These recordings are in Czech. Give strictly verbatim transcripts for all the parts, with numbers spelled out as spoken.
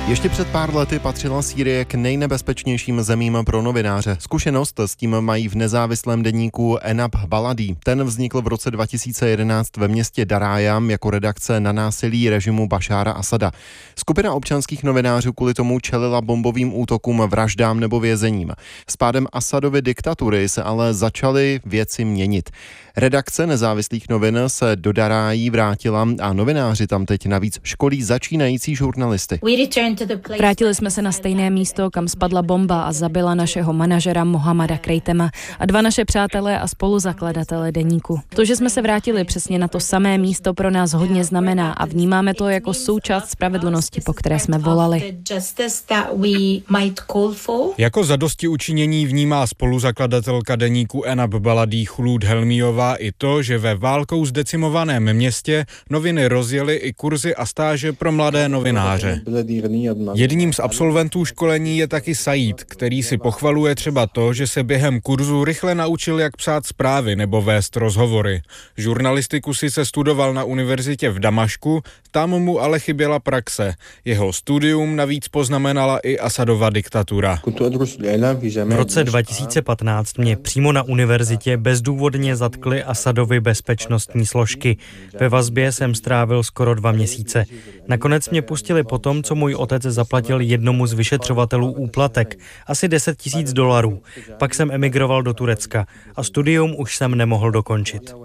Ještě před pár lety patřila Sýrie k nejnebezpečnějším zemím pro novináře. Zkušenost s tím mají v nezávislém deníku Enab Baladi. Ten vznikl v roce dva tisíce jedenáct ve městě Darajam jako redakce na násilí režimu Bašára Asada. Skupina občanských novinářů kvůli tomu čelila bombovým útokům, vraždám nebo vězením. S pádem Asadovy diktatury se ale začaly věci měnit. Redakce nezávislých novin se do Darají vrátila a novináři tam teď navíc školí začínající žurnalisty. Vrátili jsme se na stejné místo, kam spadla bomba a zabila našeho manažera Mohamada Krejtema a dva naše přátelé a spoluzakladatele deníku. To, že jsme se vrátili přesně na to samé místo, pro nás hodně znamená a vnímáme to jako součást spravedlnosti, po které jsme volali. Jako zadostiučinění vnímá spoluzakladatelka deníku Enab Baladi Chulud Helmijová i to, že ve válkou zdecimovaném městě noviny rozjeli i kurzy a stáže pro mladé novináře. Jedním z absolventů školení je taky Said, který si pochvaluje třeba to, že se během kurzu rychle naučil, jak psát zprávy nebo vést rozhovory. Žurnalistiku sice studoval na univerzitě v Damašku, tam mu ale chyběla praxe. Jeho studium navíc poznamenala i Asadova diktatura. V roce dva tisíce patnáct mě přímo na univerzitě bezdůvodně zatkly Asadovy bezpečnostní složky. Ve vazbě jsem strávil skoro dva měsíce. Nakonec mě pustili po tom, co můj otec zaplatil jednomu z vyšetřovatelů úplatek, asi deset tisíc dolarů. Pak jsem emigroval do Turecka a studium už jsem nemohl dokončit.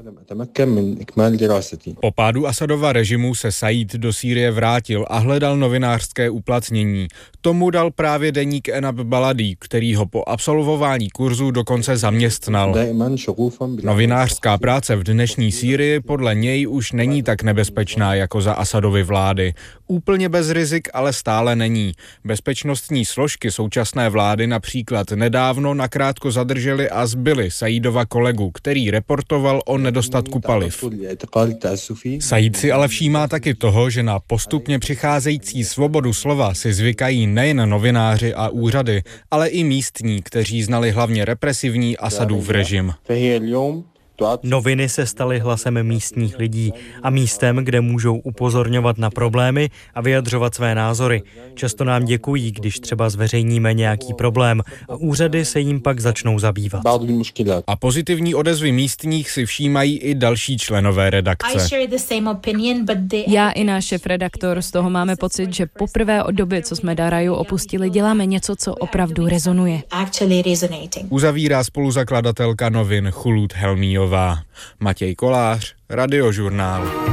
Po pádu Asadova režimu se Said do Sýrie vrátil a hledal novinářské uplatnění. Tomu dal právě deník Enab Baladi, který ho po absolvování kurzu dokonce zaměstnal. Novinářská práce v dnešní Sýrii podle něj už není tak nebezpečná jako za Asadovy vlády. Úplně bez rizik ale stále není. Bezpečnostní složky současné vlády například nedávno nakrátko zadrželi a zbyli Saidova kolegu, který reportoval o nedostatku paliv. Said si ale všímá taky toho, že na postupně přicházející svobodu slova si zvykají nejen novináři a úřady, ale i místní, kteří znali hlavně represivní Asadův režim. Noviny se staly hlasem místních lidí a místem, kde můžou upozorňovat na problémy a vyjadřovat své názory. Často nám děkují, když třeba zveřejníme nějaký problém a úřady se jim pak začnou zabývat. A pozitivní odezvy místních si všímají i další členové redakce. Já i náš šéfredaktor z toho máme pocit, že poprvé od doby, co jsme Daraju opustili, děláme něco, co opravdu rezonuje. Uzavírá spoluzakladatelka novin Chulud Helmijová. Matěj Kolář, Radiožurnál.